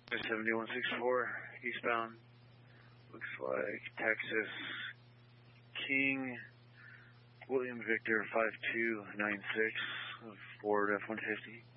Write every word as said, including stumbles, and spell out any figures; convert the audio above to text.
seven one six four, eastbound. Looks like Texas King, William Victor five two nine six, Ford F one fifty.